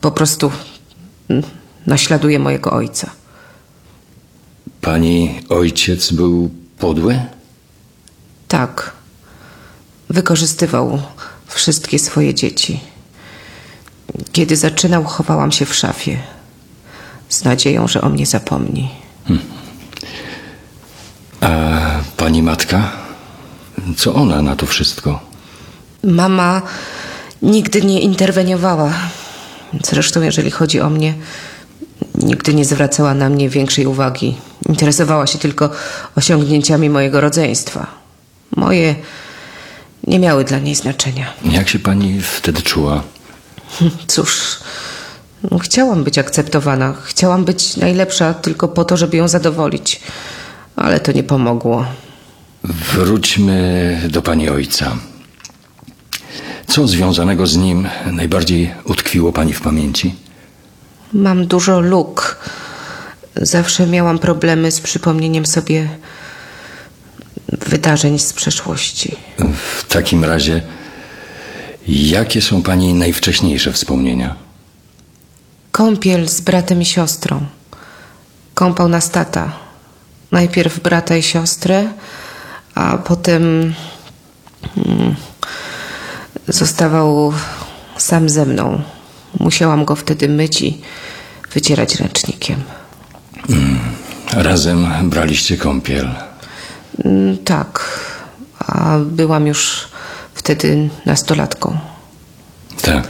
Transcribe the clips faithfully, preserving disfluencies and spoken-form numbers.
po prostu mm, naśladuje mojego ojca. Pani ojciec był podły? Tak. Wykorzystywał wszystkie swoje dzieci. Kiedy zaczynał, chowałam się w szafie. Z nadzieją, że o mnie zapomni. Hmm. A pani matka? Co ona na to wszystko? Mama nigdy nie interweniowała. Zresztą, jeżeli chodzi o mnie, nigdy nie zwracała na mnie większej uwagi. Interesowała się tylko osiągnięciami mojego rodzeństwa. Moje nie miały dla niej znaczenia. Jak się pani wtedy czuła? Cóż, no, chciałam być akceptowana. Chciałam być najlepsza tylko po to, żeby ją zadowolić. Ale to nie pomogło. Wróćmy do pani ojca. Co związanego z nim najbardziej utkwiło pani w pamięci? Mam dużo luk. Zawsze miałam problemy z przypomnieniem sobie wydarzeń z przeszłości. W takim razie, jakie są pani najwcześniejsze wspomnienia? Kąpiel z bratem i siostrą. Kąpał nas tata. Najpierw brata i siostrę, a potem hmm, zostawał sam ze mną. Musiałam go wtedy myć i wycierać ręcznikiem. Hmm. Razem braliście kąpiel? Hmm, tak, a byłam już wtedy nastolatką. Tak.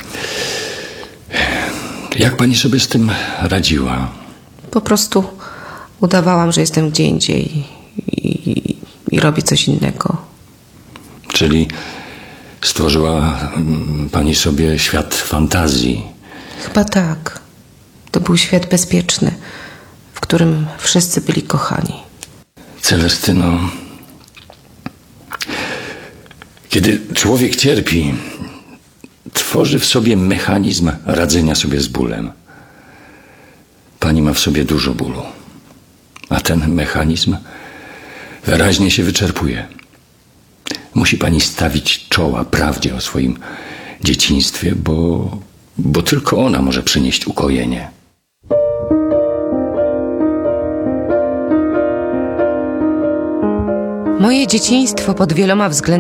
Jak pani sobie z tym radziła? Po prostu udawałam, że jestem gdzie indziej i, i, i robię coś innego. Czyli stworzyła pani sobie świat fantazji? Chyba tak. To był świat bezpieczny, w którym wszyscy byli kochani. Celestyno, kiedy człowiek cierpi, tworzy w sobie mechanizm radzenia sobie z bólem. Pani ma w sobie dużo bólu, a ten mechanizm wyraźnie się wyczerpuje. Musi pani stawić czoła prawdzie o swoim dzieciństwie, bo, bo tylko ona może przynieść ukojenie. Moje dzieciństwo pod wieloma względami